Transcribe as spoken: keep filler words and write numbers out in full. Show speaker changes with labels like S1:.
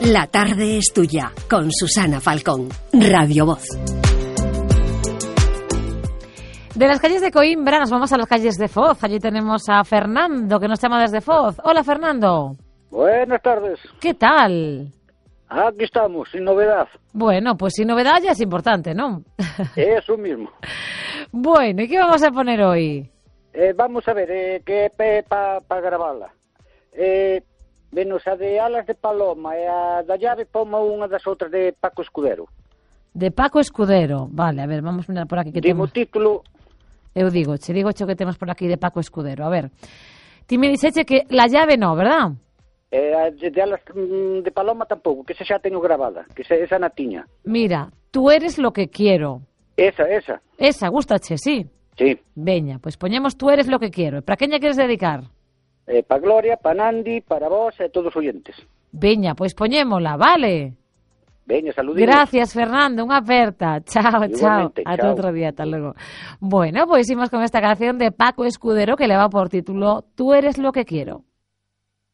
S1: La tarde es tuya, con Susana Falcón, Radio Voz.
S2: De las calles de Coimbra nos vamos a las calles de Foz. Allí tenemos a Fernando, que nos llama desde Foz. Hola, Fernando.
S3: Buenas tardes.
S2: ¿Qué tal?
S3: Aquí estamos, sin novedad.
S2: Bueno, pues sin novedad ya es importante, ¿no?
S3: Eso mismo.
S2: Bueno, ¿y qué vamos a poner hoy?
S3: Eh, vamos a ver, eh, que para pa gravarla. Eh, menos a de Alas de Paloma e a da Llave, poma unha das outras de Paco Escudero.
S2: De Paco Escudero. Vale, a ver, vamos a mirar por aquí que
S3: Dimo
S2: temos...
S3: título...
S2: Eu digo, che digo cho que temos por aquí de Paco Escudero. A ver, ti me dixeche que La Llave no, ¿verdad?
S3: Eh, a de, de Alas de Paloma tampouco, que esa xa teño grabada, que esa, esa na tiña.
S2: Mira, Tú eres lo que quiero.
S3: Esa, esa.
S2: Esa, gustache, sí?
S3: Sí.
S2: Veña, pois poñemos Tú eres lo que quiero. Para quen lle queres dedicar?
S3: Eh, para Gloria, para Nandi, para vos e todos os oyentes.
S2: Veña, pois poñémola, vale?
S3: Veña, saluditos.
S2: Gracias, Fernando, unha aperta. Chao, chao.
S3: Igualmente,
S2: Hasta
S3: chao.
S2: outro día, hasta luego. Bueno, pois imos con esta canción de Paco Escudero que le va por título Tú eres lo que quiero.